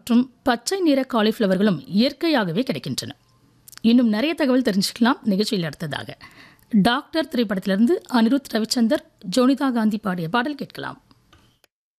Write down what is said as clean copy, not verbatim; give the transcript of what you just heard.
மற்றும் பச்சை நிற காலிஃப்ளவர்களும் இயற்கையாகவே கிடைக்கின்றன. இன்னும் நிறைய தகவல் தெரிஞ்சுக்கலாம் நிகழ்ச்சியில் அடுத்ததாக. டாக்டர் திரைப்படத்திலிருந்து அனிருத் ரவிச்சந்தர், ஜோனிதா காந்தி பாடிய பாடல் கேட்கலாம்.